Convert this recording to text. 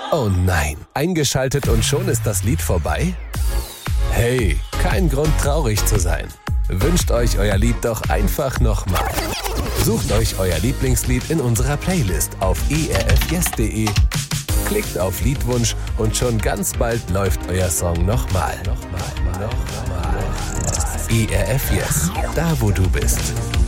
Oh nein, eingeschaltet und schon ist das Lied vorbei? Hey, kein Grund traurig zu sein. Wünscht euch euer Lied doch einfach nochmal. Sucht euch euer Lieblingslied in unserer Playlist auf erfyes.de. Klickt auf Liedwunsch und schon ganz bald läuft euer Song nochmal. ERF Yes, da wo du bist.